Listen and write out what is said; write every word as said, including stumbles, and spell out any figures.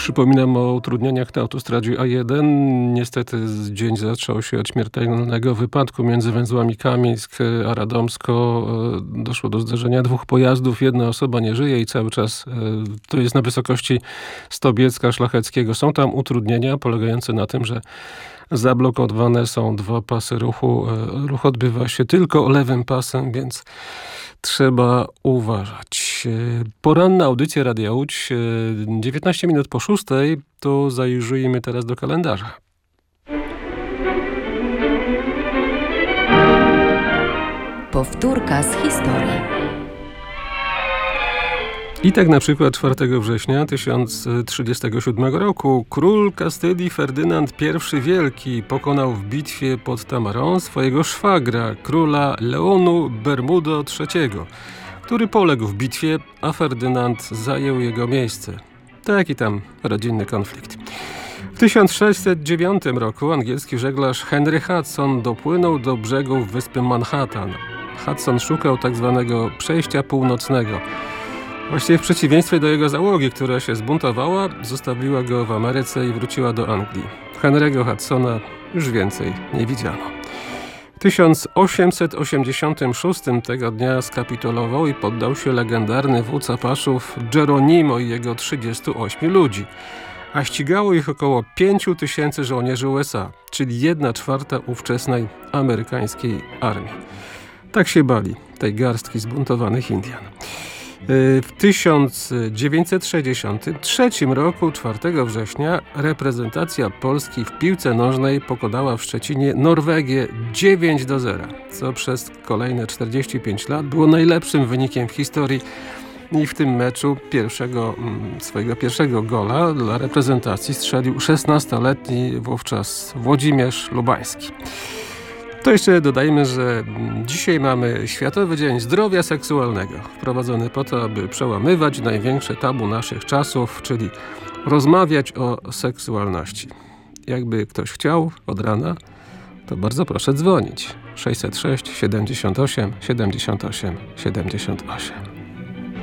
Przypominam o utrudnieniach na autostradzie A jeden. Niestety dzień zaczął się od śmiertelnego wypadku między węzłami Kamieńsk a Radomsko. Doszło do zderzenia dwóch pojazdów. Jedna osoba nie żyje i cały czas to jest na wysokości Stobiecka Szlacheckiego. Są tam utrudnienia polegające na tym, że zablokowane są dwa pasy ruchu. Ruch odbywa się tylko lewym pasem, więc trzeba uważać. Poranna audycja Radia Łódź, dziewiętnaście minut po szóstej, to zajrzyjmy teraz do kalendarza. Powtórka z historii. I tak na przykład czwartego września tysiąc trzydziestego siódmego roku król Kastylii Ferdynand pierwszy Wielki pokonał w bitwie pod Tamarą swojego szwagra, króla Leonu Bermudo trzeciego, który poległ w bitwie, a Ferdynand zajął jego miejsce. Taki tam rodzinny konflikt. W tysiąc sześćset dziewiątym roku angielski żeglarz Henry Hudson dopłynął do brzegów wyspy Manhattan. Hudson szukał tak zwanego przejścia północnego. Właściwie w przeciwieństwie do jego załogi, która się zbuntowała, zostawiła go w Ameryce i wróciła do Anglii. Henry'ego Hudsona już więcej nie widziano. W tysiąc osiemset osiemdziesiątym szóstym tego dnia skapitulował i poddał się legendarny wódz Apaszów Geronimo i jego trzydziestu ośmiu ludzi. A ścigało ich około pięciu tysięcy żołnierzy U S A, czyli jedna czwarta ówczesnej amerykańskiej armii. Tak się bali tej garstki zbuntowanych Indian. W tysiąc dziewięćset sześćdziesiątym trzecim roku, czwartego września, reprezentacja Polski w piłce nożnej pokonała w Szczecinie Norwegię dziewięć do zera, co przez kolejne czterdzieści pięć lat było najlepszym wynikiem w historii. I w tym meczu pierwszego, swojego pierwszego gola dla reprezentacji strzelił szesnastoletni wówczas Włodzimierz Lubański. To jeszcze dodajmy, że dzisiaj mamy Światowy Dzień Zdrowia Seksualnego, wprowadzony po to, aby przełamywać największe tabu naszych czasów, czyli rozmawiać o seksualności. Jakby ktoś chciał od rana, to bardzo proszę dzwonić. sześćset sześć siedemdziesiąt osiem siedemdziesiąt osiem siedemdziesiąt osiem.